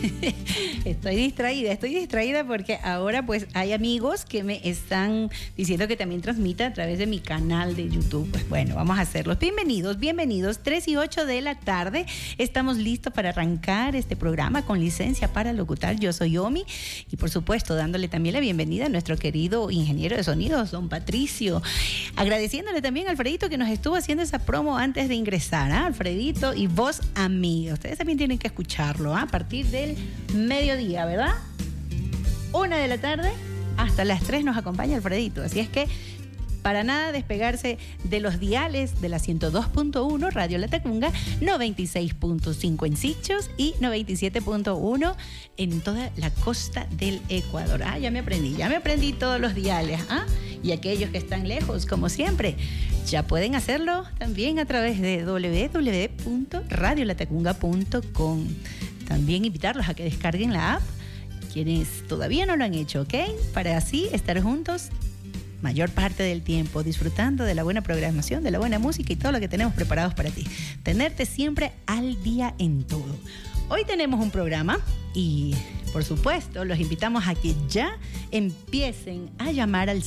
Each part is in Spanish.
Estoy distraída porque ahora pues hay amigos que me están diciendo que también transmita a través de mi canal de YouTube. Pues bueno, vamos a hacerlos. Bienvenidos, 3:08 de la tarde. Estamos listos para arrancar este programa con licencia para locutar. Yo soy Omi y por supuesto dándole también la bienvenida a nuestro querido ingeniero de sonidos, don Patricio. Agradeciéndole también a Alfredito que nos estuvo haciendo esa promo antes de ingresar, ¿eh? Alfredito y voz amiga. Ustedes también tienen que escucharlo, ¿eh? A partir del mediodía, ¿verdad? 1 de la tarde hasta las 3 nos acompaña Alfredito. Así es que para nada despegarse de los diales de la 102.1 Radio Latacunga, 96.5 en Sichos y 97.1 en toda la costa del Ecuador. Ya me aprendí todos los diales. Y aquellos que están lejos, como siempre, ya pueden hacerlo también a través de www.radiolatacunga.com. También invitarlos a que descarguen la app, quienes todavía no lo han hecho, ¿ok? Para así estar juntos mayor parte del tiempo, disfrutando de la buena programación, de la buena música y todo lo que tenemos preparados para ti. Tenerte siempre al día en todo. Hoy tenemos un programa y, por supuesto, los invitamos a que ya empiecen a llamar al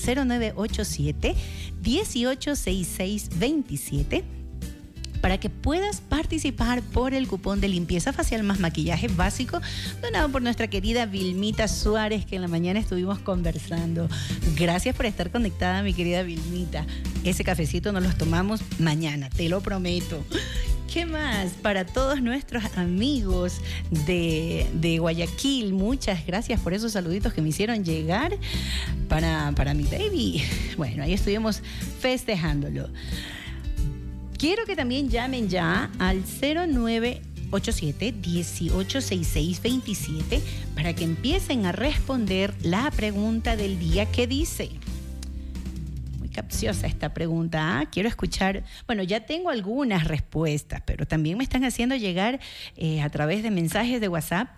0987-186627 para que puedas participar por el cupón de limpieza facial más maquillaje básico donado por nuestra querida Vilmita Suárez, que en la mañana estuvimos conversando. Gracias por estar conectada, mi querida Vilmita. Ese cafecito nos los tomamos mañana, te lo prometo. ¿Qué más? Para todos nuestros amigos de Guayaquil, muchas gracias por esos saluditos que me hicieron llegar para mi baby. Bueno, ahí estuvimos festejándolo. Quiero que también llamen ya al 0987-186627 para que empiecen a responder la pregunta del día que dice... Capciosa esta pregunta. Quiero escuchar, bueno, ya tengo algunas respuestas, pero también me están haciendo llegar a través de mensajes de WhatsApp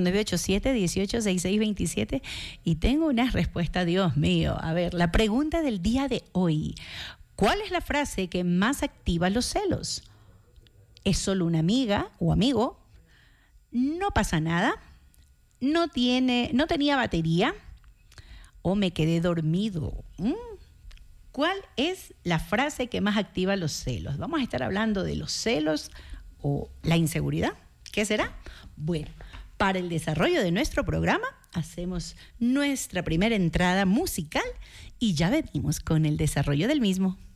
0987-186627 y tengo una respuesta, Dios mío. A ver, la pregunta del día de hoy: ¿cuál es la frase que más activa los celos? ¿Es solo una amiga o amigo? ¿No pasa nada? ¿No tenía batería? ¿O me quedé dormido? ¿Cuál es la frase que más activa los celos? Vamos a estar hablando de los celos o la inseguridad. ¿Qué será? Bueno, para el desarrollo de nuestro programa hacemos nuestra primera entrada musical y ya venimos con el desarrollo del mismo.